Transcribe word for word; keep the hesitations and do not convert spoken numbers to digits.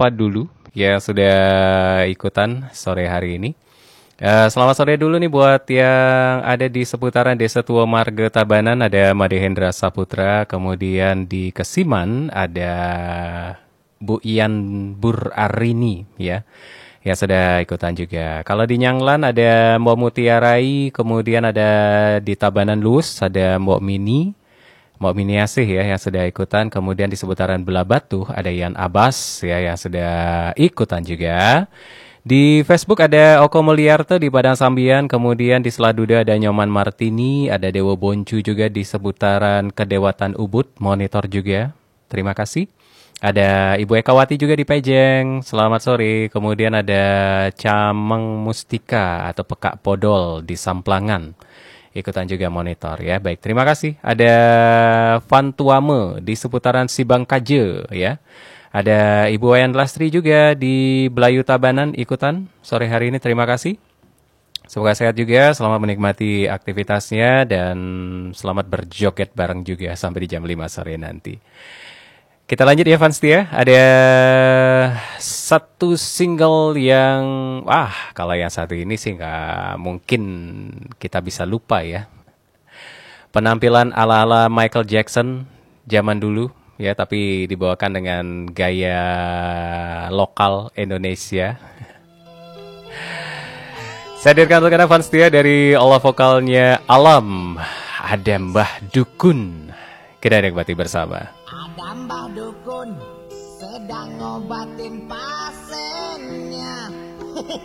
sapa dulu yang sudah ikutan sore hari ini. Uh, selamat sore dulu nih buat yang ada di seputaran Desa Tua Marga Tabanan, ada Madehendra Saputra, kemudian di Kesiman ada Bu Ian Bur Arini ya, yang sudah ikutan juga. Kalau di Nyanglan ada Mbok Mutiarai, kemudian ada di Tabanan Luus ada Mbok Mini, Mbok Mini Asih ya yang sudah ikutan, kemudian di seputaran Belabatu ada Yan Abbas ya yang sudah ikutan juga. Di Facebook ada Oko Mulyarto di Padang Sambian, kemudian di Seladuda ada Nyoman Martini, ada Dewo Boncu juga di seputaran Kedewatan Ubud, monitor juga. Terima kasih. Ada Ibu Ekawati juga di Pejeng, selamat sore. Kemudian ada Cameng Mustika atau Pekak Podol di Samplangan, ikutan juga monitor ya. Baik, terima kasih. Ada Fantuame di seputaran Sibang Kaje ya. Ada Ibu Wayan Lastri juga di Belayu Tabanan ikutan sore hari ini, terima kasih. Semoga sehat juga, selamat menikmati aktivitasnya dan selamat berjoget bareng juga sampai di jam lima sore nanti. Kita lanjut ya Fans ya, ada satu single yang, wah kalau yang satu ini sih nggak mungkin kita bisa lupa ya. Penampilan ala-ala Michael Jackson zaman dulu. Ya, tapi dibawakan dengan gaya lokal Indonesia. Saya hadirkan untuk Anda fans setia dari olah vokalnya Alam. Ada Mbah Dukun. Kita nikmati bersama. Ada Mbah Dukun sedang ngobatin pasiennya.